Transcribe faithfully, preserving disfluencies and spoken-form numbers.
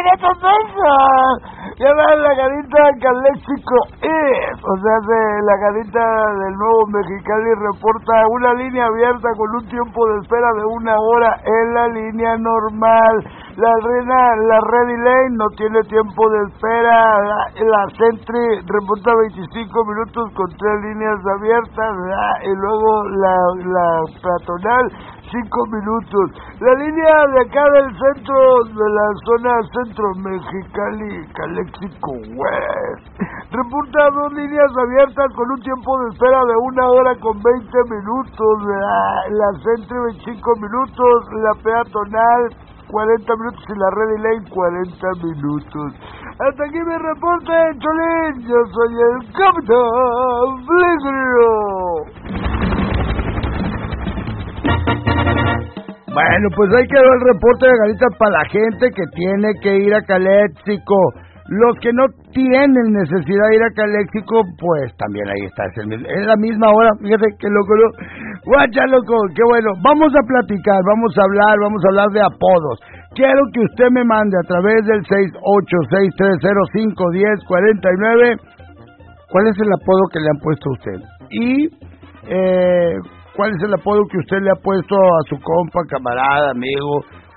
quinientos pesos. Llama la garita Caléxico es, o sea, de la garita del Nuevo Mexicali reporta una línea abierta con un tiempo de espera de una hora en la línea normal. La reina, la Ready Lane no tiene tiempo de espera. La, la Sentry reporta veinticinco minutos con tres líneas abiertas, ¿verdad? Y luego la, la peatonal cinco minutos. La línea de acá del centro, de la zona centro Mexicali, Caléxico West, reporta dos líneas abiertas con un tiempo de espera de una hora con veinte minutos. La, la Sentry veinticinco minutos, la peatonal cuarenta minutos y la Ready Lane cuarenta minutos. Hasta aquí mi reporte, Cholín. Yo soy el Capitán Fligrio. Bueno, pues ahí quedó el reporte de Garita para la gente que tiene que ir a Caléxico. Los que no tienen necesidad de ir a Caléxico, pues también ahí está, es, el, es la misma hora, fíjate qué loco, ¿no? Guacha, loco, qué bueno. Vamos a platicar, vamos a hablar, vamos a hablar de apodos. Quiero que usted me mande a través del seis ocho seis tres cero cinco uno cero cuatro nueve cuál es el apodo que le han puesto a usted. Y, eh... ¿cuál es el apodo que usted le ha puesto a su compa, camarada, amigo,